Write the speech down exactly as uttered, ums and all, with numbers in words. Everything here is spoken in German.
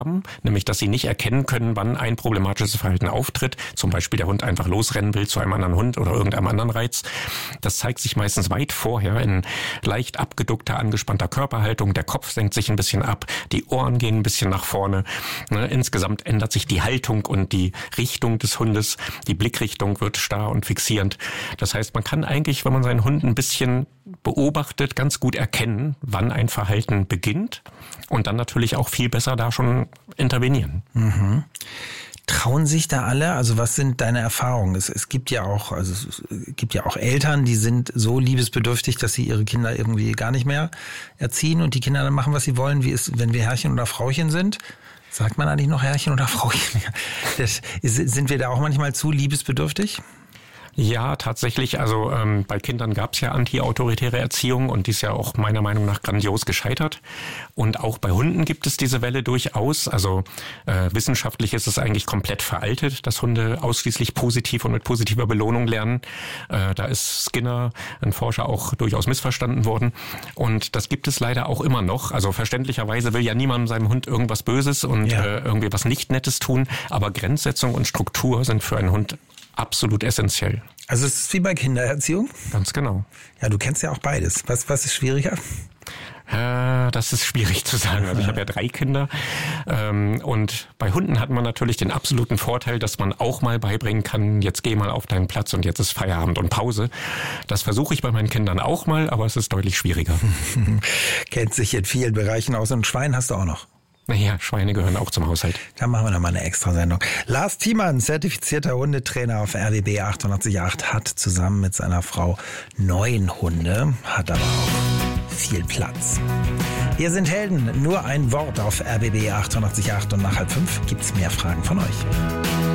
nämlich dass sie nicht erkennen können, wann ein problematisches Verhalten auftritt, zum Beispiel der Hund einfach losrennen will zu einem anderen Hund oder irgendeinem anderen Reiz. Das zeigt sich meistens weit vorher in leicht abgeduckter, angespannter Körperhaltung, der Kopf senkt sich ein bisschen ab, die Ohren gehen ein bisschen nach vorne. Ne, insgesamt ändert sich die Haltung und die Richtung des Hundes, die Blickrichtung wird starr und fixierend. Das heißt, man kann eigentlich, wenn man seinen Hund ein bisschen beobachtet, ganz gut erkennen, wann ein Verhalten beginnt und dann natürlich auch viel besser da schon intervenieren. Mhm. Trauen sich da alle? Also was sind deine Erfahrungen? Es, es gibt ja auch, also es gibt ja auch Eltern, die sind so liebesbedürftig, dass sie ihre Kinder irgendwie gar nicht mehr erziehen und die Kinder dann machen, was sie wollen. Wie ist, wenn wir Herrchen oder Frauchen sind? Sagt man eigentlich noch Herrchen oder Frauchen? Das, sind wir da auch manchmal zu liebesbedürftig? Ja, tatsächlich. Also ähm, bei Kindern gab es ja anti-autoritäre Erziehung und die ist ja auch meiner Meinung nach grandios gescheitert. Und auch bei Hunden gibt es diese Welle durchaus. Also äh, wissenschaftlich ist es eigentlich komplett veraltet, dass Hunde ausschließlich positiv und mit positiver Belohnung lernen. Äh, da ist Skinner, ein Forscher, auch durchaus missverstanden worden. Und das gibt es leider auch immer noch. Also verständlicherweise will ja niemand seinem Hund irgendwas Böses und ja. äh, irgendwie was nicht Nettes tun. Aber Grenzsetzung und Struktur sind für einen Hund absolut essentiell. Also es ist wie bei Kindererziehung? Ganz genau. Ja, du kennst ja auch beides. Was, was ist schwieriger? Äh, das ist schwierig zu sagen. Also ich habe ja drei Kinder ähm, und bei Hunden hat man natürlich den absoluten Vorteil, dass man auch mal beibringen kann, jetzt geh mal auf deinen Platz und jetzt ist Feierabend und Pause. Das versuche ich bei meinen Kindern auch mal, aber es ist deutlich schwieriger. Kennt sich in vielen Bereichen aus. Und ein Schwein hast du auch noch. Naja, Schweine gehören auch zum Haushalt. Dann machen wir noch mal eine Extrasendung. Lars Thiemann, zertifizierter Hundetrainer auf R W B achtundachtzig Komma acht, hat zusammen mit seiner Frau neun Hunde, hat aber auch viel Platz. Wir sind Helden, nur ein Wort auf R B B achtundachtzig Komma acht und nach halb fünf gibt's mehr Fragen von euch.